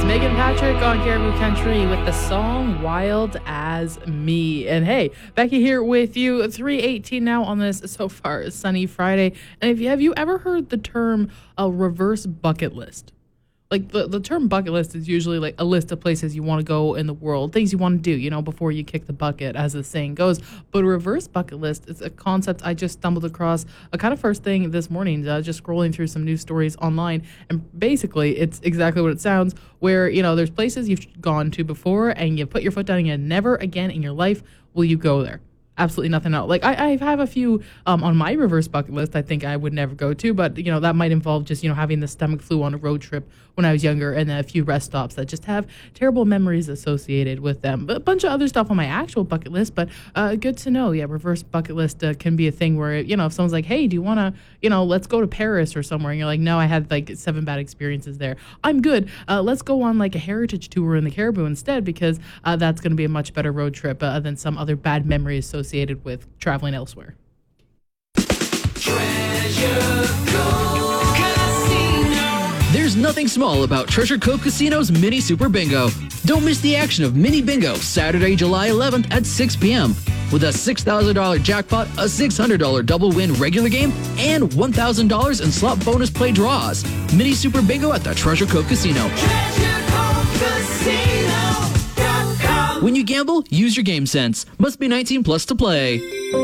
Megan Patrick on Caribou Country with the song Wild as Me. And hey, Becky here with you, 3:18 now on this so far sunny Friday. And have you ever heard the term a reverse bucket list? Like the term bucket list is usually like a list of places you want to go in the world, things you want to do, before you kick the bucket, as the saying goes. But a reverse bucket list is a concept I just stumbled across a kind of first thing this morning, just scrolling through some news stories online. And basically, it's exactly what it sounds, where, there's places you've gone to before and you put your foot down and you never again in your life will you go there. Absolutely nothing else. Like I have a few on my reverse bucket list I think I would never go to, but that might involve just having the stomach flu on a road trip when I was younger, and then a few rest stops that just have terrible memories associated with them. But a bunch of other stuff on my actual bucket list, but good to know. Yeah, reverse bucket list can be a thing where if someone's like, hey, do you want to let's go to Paris or somewhere, and you're like, no, I had like 7 bad experiences there. I'm good. Let's go on like a heritage tour in the Caribou instead, because that's going to be a much better road trip than some other bad memories associated with traveling elsewhere. There's nothing small about Treasure Cove Casino's Mini Super Bingo. Don't miss the action of Mini Bingo Saturday, July 11th at 6 p.m. with a $6,000 jackpot, a $600 double win regular game, and $1,000 in slot bonus play draws. Mini Super Bingo at the Treasure Cove Casino. When you gamble, use your game sense. Must be 19 plus to play.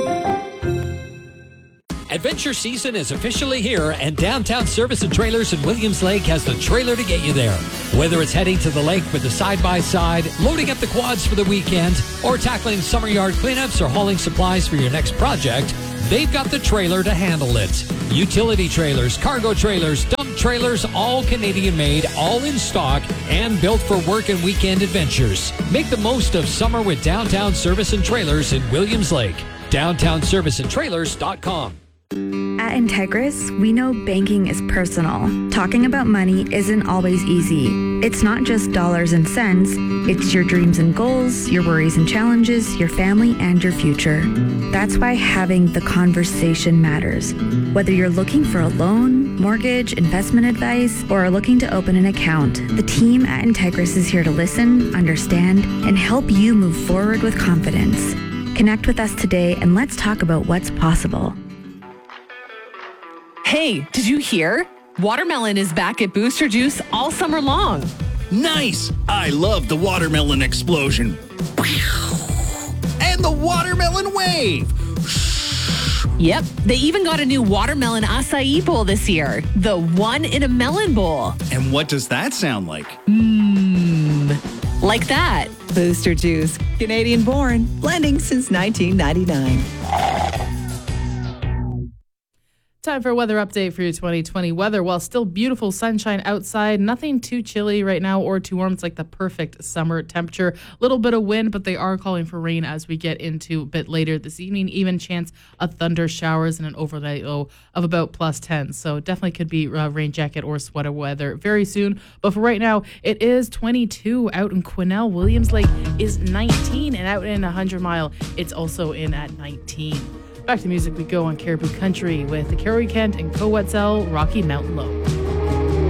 Adventure season is officially here, and Downtown Service and Trailers in Williams Lake has the trailer to get you there. Whether it's heading to the lake with the side-by-side, loading up the quads for the weekend, or tackling summer yard cleanups or hauling supplies for your next project, they've got the trailer to handle it. Utility trailers, cargo trailers, dump trailers, all Canadian-made, all in stock, and built for work and weekend adventures. Make the most of summer with Downtown Service and Trailers in Williams Lake. DowntownServiceandTrailers.com. At Integris, we know banking is personal. Talking about money isn't always easy. It's not just dollars and cents. It's your dreams and goals, your worries and challenges, your family, and your future. That's why having the conversation matters. Whether you're looking for a loan, mortgage, investment advice, or are looking to open an account, the team at Integris is here to listen, understand, and help you move forward with confidence. Connect with us today and let's talk about what's possible. Hey, did you hear? Watermelon is back at Booster Juice all summer long. Nice! I love the watermelon explosion. And the watermelon wave. Yep, they even got a new watermelon acai bowl this year. The one in a melon bowl. And what does that sound like? Like that. Booster Juice, Canadian born, blending since 1999. Time for a weather update for your 2020 weather. While still beautiful sunshine outside, nothing too chilly right now or too warm. It's like the perfect summer temperature. A little bit of wind, but they are calling for rain as we get into a bit later this evening. Even chance of thunder showers and an overnight low of about +10. So definitely could be rain jacket or sweater weather very soon. But for right now, it is 22 out in Quesnel. Williams Lake is 19, and out in 100 Mile, it's also in at 19. Back to music we go on Caribou Country with the Carrie Kent and Co-Wetzel Rocky Mountain Low.